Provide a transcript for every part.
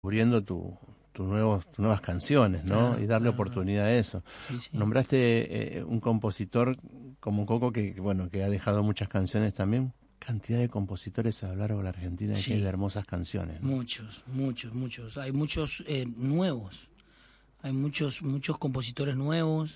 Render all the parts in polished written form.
descubriendo tus nuevas canciones, ¿no? Claro, Y darle claro, oportunidad a eso. sí, sí. Nombraste un compositor como Coco que ha dejado muchas canciones también. Cantidad de compositores a lo largo de la Argentina que Sí. hay de hermosas canciones, ¿no? Muchos. Hay muchos nuevos. Hay muchos compositores nuevos.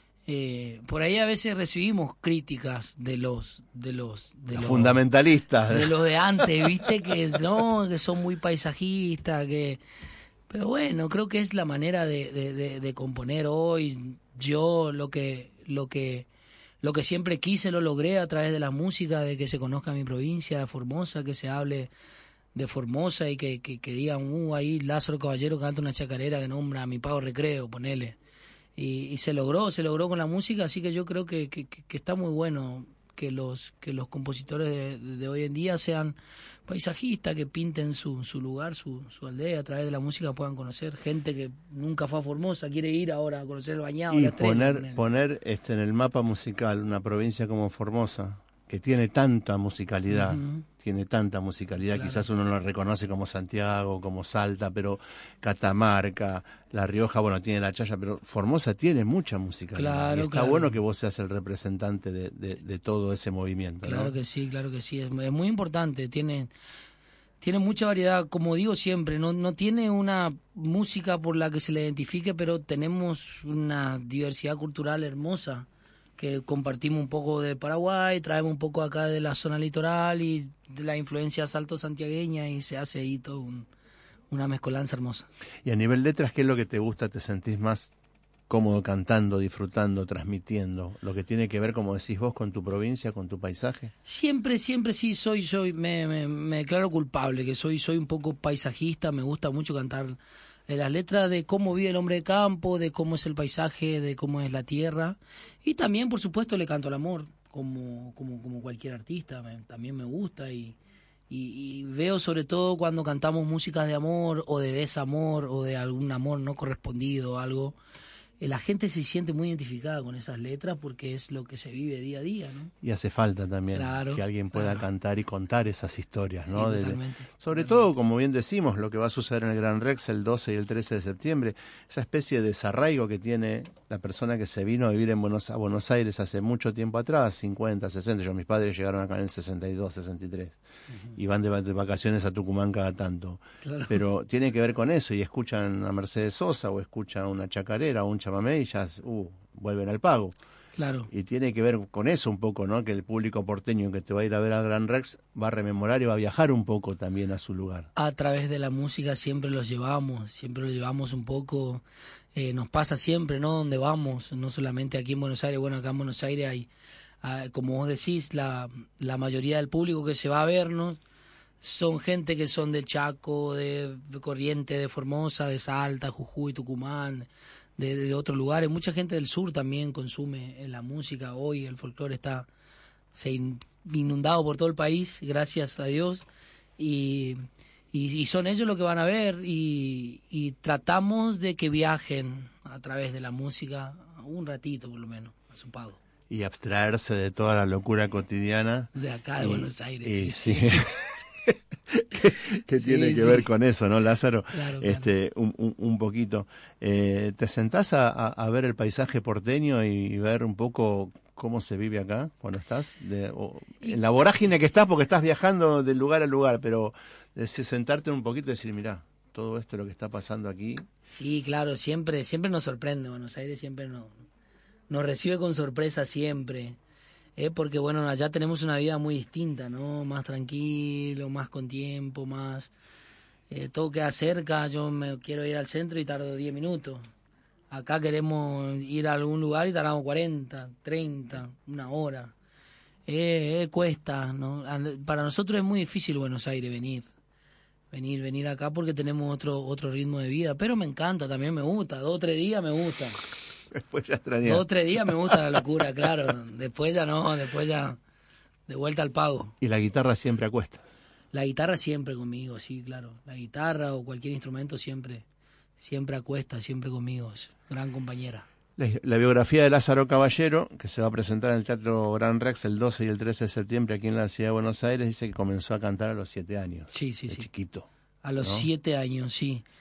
Por ahí a veces recibimos críticas de los Fundamentalistas. de los de antes, viste, que son muy paisajistas, pero bueno, creo que es la manera de componer hoy. Yo lo que siempre quise lo logré a través de la música, de que se conozca mi provincia de Formosa, que se hable de Formosa y que digan, ahí Lázaro Caballero canta una chacarera que nombra a mi pago recreo, ponele. Y se logró con la música, así que yo creo que está muy bueno que los compositores de hoy en día sean paisajistas, que pinten su lugar, su aldea, a través de la música puedan conocer gente que nunca fue a Formosa, quiere ir ahora a conocer el Bañado, Y la Estrella, poner en el mapa musical una provincia como Formosa, que tiene tanta musicalidad, Claro. quizás uno no lo reconoce como Santiago, como Salta, pero Catamarca, La Rioja, bueno, tiene La Chaya, pero Formosa tiene mucha musicalidad. Claro, y está claro. bueno que vos seas el representante de todo ese movimiento, Claro ¿no? que sí, es muy importante, tiene mucha variedad, como digo siempre, no tiene una música por la que se le identifique, pero tenemos una diversidad cultural hermosa, que compartimos un poco de Paraguay, traemos un poco acá de la zona litoral y de la influencia salto santiagueña y se hace ahí todo una mezcolanza hermosa. Y a nivel letras, ¿qué es lo que te gusta? ¿Te sentís más cómodo cantando, disfrutando, transmitiendo? Lo que tiene que ver, como decís vos, con tu provincia, con tu paisaje. Siempre sí me declaro culpable, que soy un poco paisajista, me gusta mucho cantar las letras de cómo vive el hombre de campo, de cómo es el paisaje, de cómo es la tierra, y también por supuesto le canto al amor, como cualquier artista, también me gusta y veo sobre todo cuando cantamos músicas de amor o de desamor o de algún amor no correspondido o algo, la gente se siente muy identificada con esas letras porque es lo que se vive día a día, ¿no? Y hace falta también Claro, que alguien pueda cantar y contar esas historias, ¿no? Sí, totalmente. Sobre todo, como bien decimos, lo que va a suceder en el Gran Rex el 12 y el 13 de septiembre, esa especie de desarraigo que tiene la persona que se vino a vivir a Buenos Aires hace mucho tiempo atrás, 50, 60, mis padres llegaron acá en el 62, 63, y van de vacaciones a Tucumán cada tanto. Claro. Pero tiene que ver con eso, y escuchan a Mercedes Sosa o escuchan una chacarera o un chamamé y ya vuelven al pago. Claro. Y tiene que ver con eso un poco, ¿no? Que el público porteño que te va a ir a ver al Gran Rex va a rememorar y va a viajar un poco también a su lugar. A través de la música siempre lo llevamos un poco, nos pasa siempre, ¿no? Donde vamos, no solamente aquí en Buenos Aires, bueno, acá en Buenos Aires hay, como vos decís, la mayoría del público que se va a vernos son gente que son del Chaco, de Corrientes, de Formosa, de Salta, Jujuy, Tucumán, de otros lugares. Mucha gente del sur también consume la música. Hoy el folclore está inundado por todo el país, gracias a Dios. Y son ellos los que van a ver y tratamos de que viajen a través de la música un ratito por lo menos, a su pago. Y abstraerse de toda la locura cotidiana. De acá de Buenos Aires. Sí. que tiene que ver con eso, ¿no, Lázaro? Claro. Un poquito. ¿Te sentás a ver el paisaje porteño y ver un poco cómo se vive acá cuando estás? En la vorágine que estás, porque estás viajando de lugar a lugar, pero sentarte un poquito y decir, mirá, todo esto lo que está pasando aquí. Sí, claro, siempre nos sorprende. Buenos Aires siempre nos recibe con sorpresa siempre. Porque bueno, allá tenemos una vida muy distinta, ¿no? Más tranquilo, más con tiempo, más todo queda cerca. Yo me quiero ir al centro y tardo 10 minutos. Acá queremos ir a algún lugar y tardamos 40, 30, una hora. Cuesta, ¿no? Para nosotros es muy difícil Buenos Aires venir acá porque tenemos otro ritmo de vida, pero me encanta, también me gusta, 2 o 3 días me gusta. Después ya extrañé. 2 o 3 días me gusta la locura, claro. Después ya no, después ya de vuelta al pago. Y la guitarra siempre acuesta. La guitarra siempre conmigo, sí, claro. La guitarra o cualquier instrumento siempre acuesta, siempre conmigo. Es gran compañera. La biografía de Lázaro Caballero, que se va a presentar en el Teatro Gran Rex el 12 y el 13 de septiembre aquí en la ciudad de Buenos Aires, dice que comenzó a cantar a los 7 años. Sí. Chiquito. A los ¿no? 7 años, sí.